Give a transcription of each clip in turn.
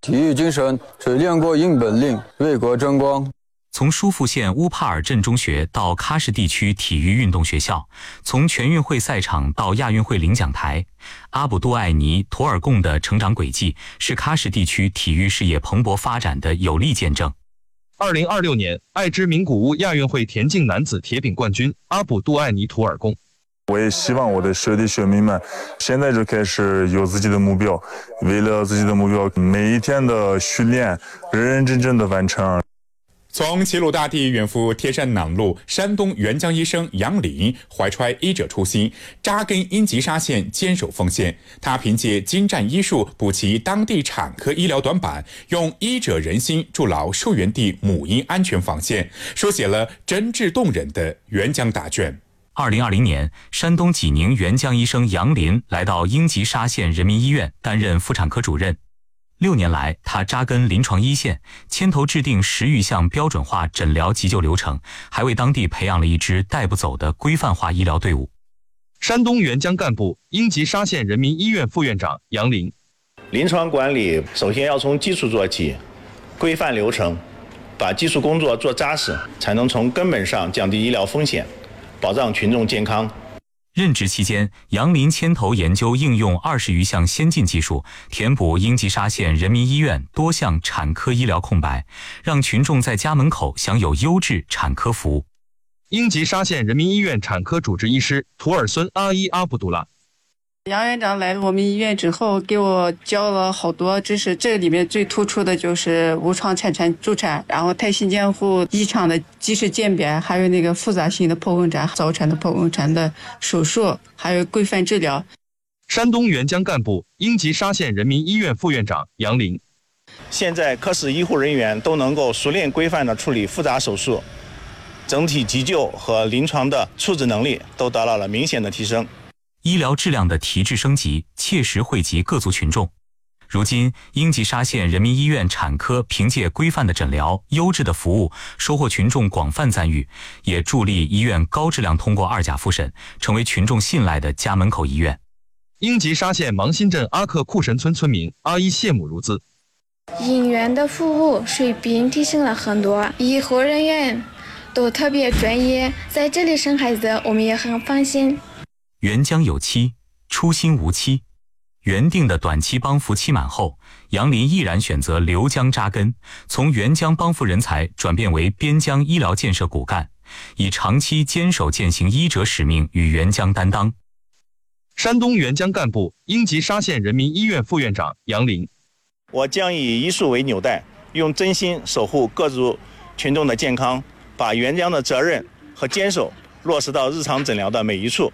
体育精神，锤炼过硬本领，为国争光。 从舒富县乌帕尔镇中学到喀什地区体育运动学校，从全运会赛场到亚运会领奖台，阿卜杜艾尼·图尔贡的成长轨迹是喀什地区体育事业蓬勃发展的有力见证。 2026年爱知名古屋亚运会田径男子铁饼冠军阿卜杜艾尼·图尔贡。 我也希望我的学弟学妹们现在就开始有自己的目标，为了自己的目标，每一天的训练认认真真的完成。 从齐鲁大地远赴天山南路，山东援疆医生杨林怀揣医者初心，扎根阴吉沙县，坚守锋线。他凭借精湛医术补齐当地产科医疗短板，用医者仁心筑牢受源地母婴安全防线，书写了真挚动人的援疆大卷。 2020年，山东济宁援疆医生杨林来到阴吉沙县人民医院担任妇产科主任。6年来，他扎根临床一线，牵头制定10余项标准化诊疗急救流程，还为当地培养了一支带不走的规范化医疗队伍。 山东援疆干部、阴吉沙县人民医院副院长杨林： 临床管理首先要从基础做起，规范流程，把基础工作做扎实，才能从根本上降低医疗风险，保障群众健康。 任职期间，杨林牵头研究应用20余项先进技术，填补阴吉沙县人民医院多项产科医疗空白，让群众在家门口享有优质产科服务。 阴吉沙县人民医院产科主治医师图尔孙阿伊阿卜杜拉： 杨院长来我们医院之后，给我教了好多知识，这里面最突出的就是无创产助产，然后胎心监护、异常的及时鉴别，还有那个复杂性的剖宫产、早产的剖宫产的手术，还有规范治疗。 山东援疆干部、阴吉沙县人民医院副院长杨林： 现在科室医护人员都能够熟练规范地处理复杂手术，整体急救和临床的处置能力都得到了明显的提升。 医疗质量的提质升级，切实惠及各族群众。如今，阴吉沙县人民医院产科凭借规范的诊疗、优质的服务，收获群众广泛赞誉，也助力医院高质量通过2甲复审，成为群众信赖的家门口医院。 阴吉沙县芒新镇阿克库神村村民阿依谢姆如兹： 医院的服务水平提升了很多，医护人员都特别专业，在这里生孩子我们也很放心。 援疆有期，初心无期。原定的短期帮扶期满后，杨林毅然选择留疆扎根，从援疆帮扶人才转变为边疆医疗建设骨干，以长期坚守践行医者使命与援疆担当。 山东援疆干部、阴吉沙县人民医院副院长杨林： 我将以医术为纽带，用真心守护各族群众的健康，把援疆的责任和坚守落实到日常诊疗的每一处。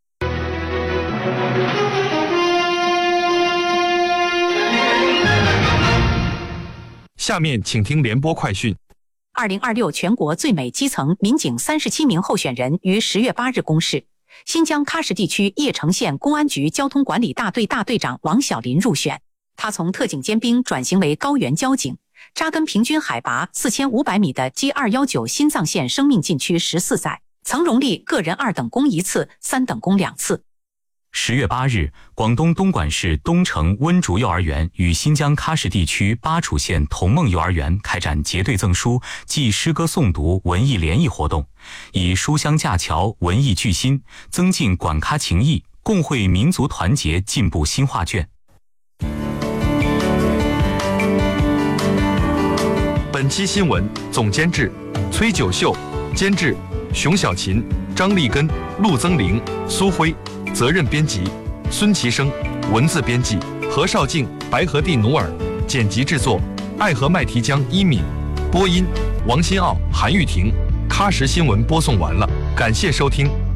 下面请听联播快讯。 2026全国最美基层民警37名候选人于10月8日公示。新疆喀什地区叶城县公安局交通管理大队大队长王小林入选。他从特警尖兵转型为高原交警，扎根平均海拔4500米的 G219 新藏线生命禁区14载，曾荣立个人2等功1次、3等功2次。 10月8日，广东东莞市东城温竹幼儿园与新疆喀什地区巴楚县同梦幼儿园开展结对赠书暨诗歌诵读文艺联谊活动，以书香架桥、文艺聚心，增进管喀情谊，共绘民族团结进步新画卷。 本期新闻总监制崔九秀，监制熊小琴、张立根、陆增玲、苏辉，责任编辑孙其生，文字编辑何绍静、白和地努尔，剪辑制作爱和麦提江、一敏，播音王新奥、韩玉婷。喀什新闻播送完了，感谢收听。